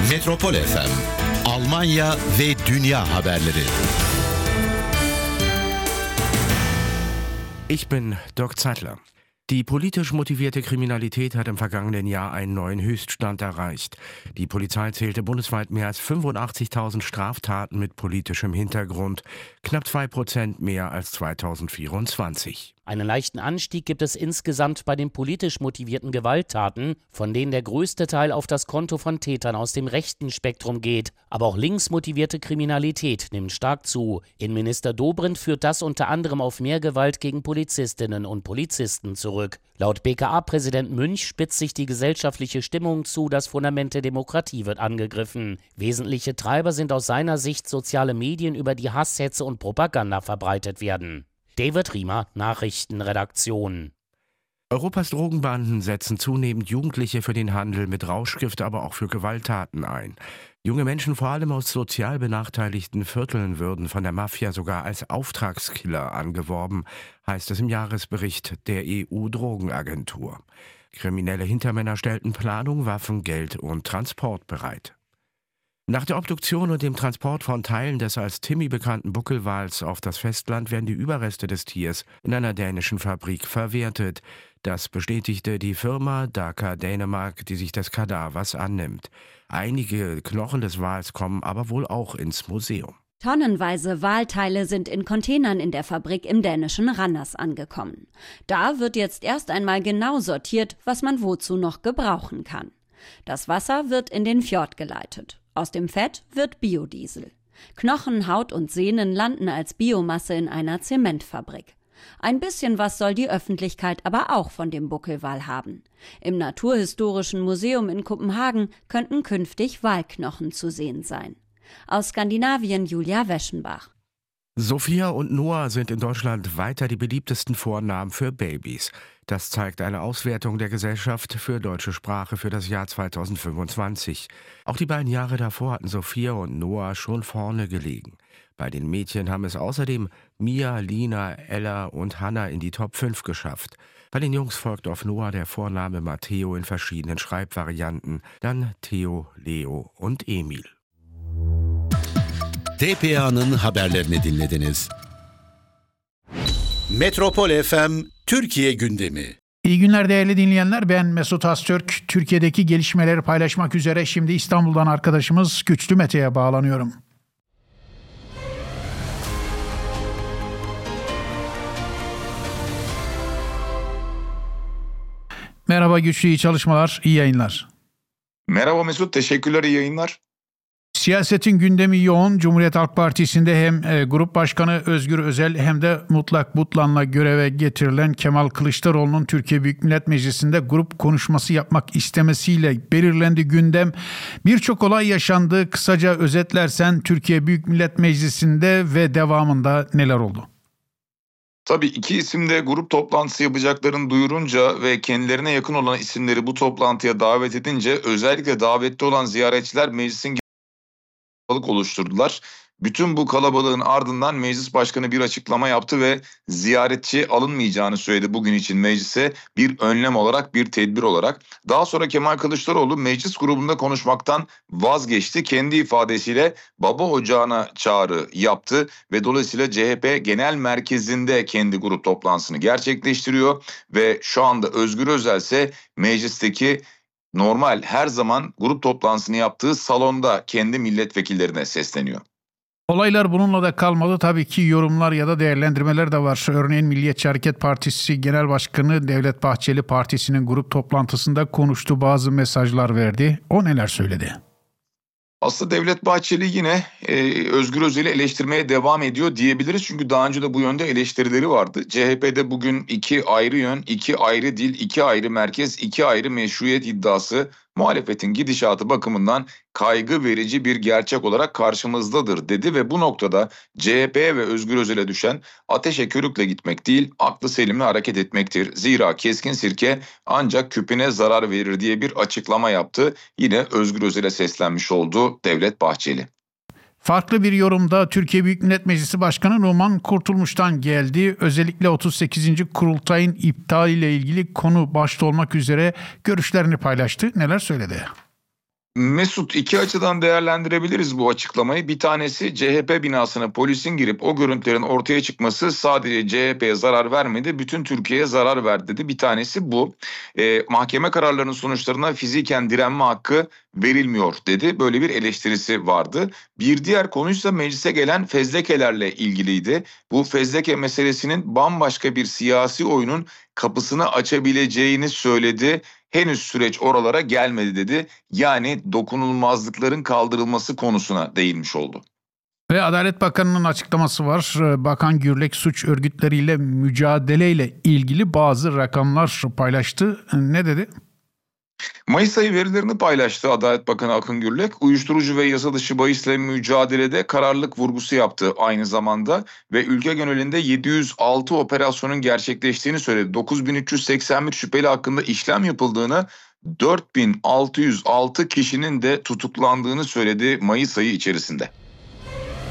Metropol FM, Almanya ve dünya haberleri. Ich bin Dirk Zeitler. Die politisch motivierte Kriminalität hat im vergangenen Jahr einen neuen Höchststand erreicht. Die Polizei zählte bundesweit mehr als 85.000 Straftaten mit politischem Hintergrund, knapp 2% mehr als 2024. Einen leichten Anstieg gibt es insgesamt bei den politisch motivierten Gewalttaten, von denen der größte Teil auf das Konto von Tätern aus dem rechten Spektrum geht. Aber auch links motivierte Kriminalität nimmt stark zu. Innenminister Dobrindt führt das unter anderem auf mehr Gewalt gegen Polizistinnen und Polizisten zurück. Laut BKA-Präsident Münch spitzt sich die gesellschaftliche Stimmung zu, das Fundament der Demokratie wird angegriffen. Wesentliche Treiber sind aus seiner Sicht soziale Medien, über die Hasshetze und Propaganda verbreitet werden. David Riemer, Nachrichtenredaktion. Europas Drogenbanden setzen zunehmend Jugendliche für den Handel mit Rauschgift, aber auch für Gewalttaten ein. Junge Menschen, vor allem aus sozial benachteiligten Vierteln, würden von der Mafia sogar als Auftragskiller angeworben, heißt es im Jahresbericht der EU-Drogenagentur. Kriminelle Hintermänner stellten Planung, Waffen, Geld und Transport bereit. Nach der Obduktion und dem Transport von Teilen des als Timmy bekannten Buckelwals auf das Festland werden die Überreste des Tiers in einer dänischen Fabrik verwertet. Das bestätigte die Firma Daka Dänemark, die sich des Kadavers annimmt. Einige Knochen des Wals kommen aber wohl auch ins Museum. Tonnenweise Walteile sind in Containern in der Fabrik im dänischen Randers angekommen. Da wird jetzt erst einmal genau sortiert, was man wozu noch gebrauchen kann. Das Wasser wird in den Fjord geleitet. Aus dem Fett wird Biodiesel. Knochen, Haut und Sehnen landen als Biomasse in einer Zementfabrik. Ein bisschen was soll die Öffentlichkeit aber auch von dem Buckelwal haben. Im Naturhistorischen Museum in Kopenhagen könnten künftig Walknochen zu sehen sein. Aus Skandinavien Julia Weschenbach. Sophia und Noah sind in Deutschland weiter die beliebtesten Vornamen für Babys. Das zeigt eine Auswertung der Gesellschaft für deutsche Sprache für das Jahr 2025. Auch die beiden Jahre davor hatten Sophia und Noah schon vorne gelegen. Bei den Mädchen haben es außerdem Mia, Lina, Ella und Hannah in die Top 5 geschafft. Bei den Jungs folgt auf Noah der Vorname Matteo in verschiedenen Schreibvarianten, dann Theo, Leo und Emil. TPA'nın haberlerini dinlediniz. Metropol FM Türkiye gündemi. İyi günler değerli dinleyenler. Ben Mesut Öztürk. Türkiye'deki gelişmeleri paylaşmak üzere şimdi İstanbul'dan arkadaşımız Güçlü Mete'ye bağlanıyorum. Merhaba Güçlü, iyi çalışmalar, iyi yayınlar. Merhaba Mesut, teşekkürler, iyi yayınlar. Siyasetin gündemi yoğun. Cumhuriyet Halk Partisi'nde hem Grup Başkanı Özgür Özel hem de mutlak butlanla göreve getirilen Kemal Kılıçdaroğlu'nun Türkiye Büyük Millet Meclisi'nde grup konuşması yapmak istemesiyle belirlendi gündem. Birçok olay yaşandı. Kısaca özetlersen Türkiye Büyük Millet Meclisi'nde ve devamında neler oldu? Tabii iki isim de grup toplantısı yapacaklarını duyurunca ve kendilerine yakın olan isimleri bu toplantıya davet edince özellikle davetli olan ziyaretçiler meclisin kalabalık oluşturdular. Bütün bu kalabalığın ardından meclis başkanı bir açıklama yaptı ve ziyaretçi alınmayacağını söyledi bugün için meclise bir önlem olarak, bir tedbir olarak. Daha sonra Kemal Kılıçdaroğlu meclis grubunda konuşmaktan vazgeçti. Kendi ifadesiyle baba ocağına çağrı yaptı ve dolayısıyla CHP Genel Merkezi'nde kendi grup toplantısını gerçekleştiriyor ve şu anda Özgür Özel ise meclisteki normal her zaman grup toplantısını yaptığı salonda kendi milletvekillerine sesleniyor. Olaylar bununla da kalmadı. Tabii ki yorumlar ya da değerlendirmeler de var. Örneğin Milliyetçi Hareket Partisi Genel Başkanı Devlet Bahçeli partisinin grup toplantısında konuştu, bazı mesajlar verdi. O neler söyledi? Aslında Devlet Bahçeli yine Özgür Özel'i eleştirmeye devam ediyor diyebiliriz. Çünkü daha önce de bu yönde eleştirileri vardı. CHP'de bugün iki ayrı yön, iki ayrı dil, iki ayrı merkez, iki ayrı meşruiyet iddiası muhalefetin gidişatı bakımından kaygı verici bir gerçek olarak karşımızdadır dedi ve bu noktada CHP'ye ve Özgür Özel'e düşen ateşe körükle gitmek değil, aklı selimle hareket etmektir. Zira keskin sirke ancak küpüne zarar verir diye bir açıklama yaptı. Yine Özgür Özel'e seslenmiş oldu Devlet Bahçeli. Farklı bir yorumda Türkiye Büyük Millet Meclisi Başkanı Numan Kurtulmuş'tan geldi. Özellikle 38. kurultayın iptali ile ilgili konu başta olmak üzere görüşlerini paylaştı. Neler söyledi? Mesut, iki açıdan değerlendirebiliriz bu açıklamayı. Bir tanesi, CHP binasına polisin girip o görüntülerin ortaya çıkması sadece CHP'ye zarar vermedi, bütün Türkiye'ye zarar verdi dedi. Bir tanesi bu. Mahkeme kararlarının sonuçlarına fiziken direnme hakkı verilmiyor dedi. Böyle bir eleştirisi vardı. Bir diğer konuysa meclise gelen fezlekelerle ilgiliydi. Bu fezleke meselesinin bambaşka bir siyasi oyunun kapısını açabileceğini söyledi. Henüz süreç oralara gelmedi dedi. Yani dokunulmazlıkların kaldırılması konusuna değinmiş oldu. Ve Adalet Bakanı'nın açıklaması var. Bakan Gürlek suç örgütleriyle mücadeleyle ilgili bazı rakamlar paylaştı. Ne dedi? Mayıs ayı verilerini paylaştı Adalet Bakanı Akın Gürlek. Uyuşturucu ve yasa dışı bahisle mücadelede kararlılık vurgusu yaptı aynı zamanda ve ülke genelinde 706 operasyonun gerçekleştiğini söyledi. 9381 şüpheli hakkında işlem yapıldığını, 4606 kişinin de tutuklandığını söyledi Mayıs ayı içerisinde.